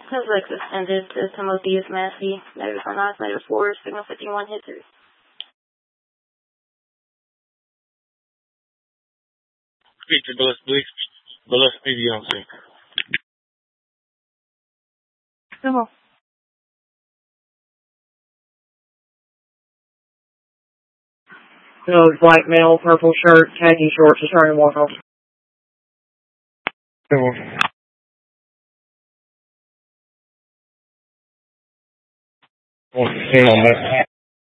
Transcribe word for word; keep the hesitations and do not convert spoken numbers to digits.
His legs extended to Timotheus Massey, negative on odds, negative four, signal fifty-one, hit three. Victor, Bullis, Bullis, Bullis, maybe you don't see. Come on. No, black male, purple shirt, khaki shorts, is trying to walk off. Come on. Oh, hang on, man.